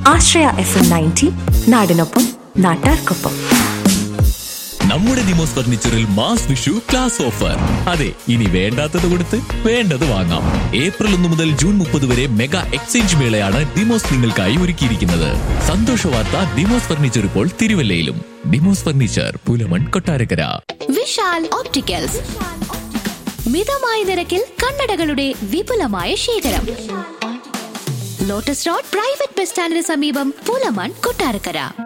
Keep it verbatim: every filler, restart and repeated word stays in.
ആശ്രയ F M ninety, നാടിനൊപ്പം നാട്ടാർക്കൊപ്പം. നമ്മുടെ Demos ഫർണിച്ചറിൽ mass Vishu class offer. അതെ, ഇനി വേണ്ടാത്തത് കൊടുത്ത് വേണ്ടത് വാങ്ങാം. ഏപ്രിൽ ഒന്ന് മുതൽ ജൂൺ മുപ്പത് വരെ മെഗാ എക്സ്ചേഞ്ച് മേളയാണ് ദിമോസ് നിങ്ങൾക്കായി ഒരുക്കിയിരിക്കുന്നത്. സന്തോഷ വാർത്ത, ദിമോസ് ഫർണിച്ചർ ഇപ്പോൾ തിരുവല്ലയിലും. ദിമോസ് ഫർണിച്ചർ, പുലമൺ, കൊട്ടാരക്കര. വിശാൽ ഓപ്റ്റിക്കൽസ്, മിതമായ നിരക്കിൽ കണ്ണടകളുടെ വിപുലമായ ശേഖരം. ലോട്ടസ് റോഡ് പ്രൈവറ്റ് ബസ് സ്റ്റാൻഡിന് സമീപം, പുലമൺ, കൊട്ടാരക്കര.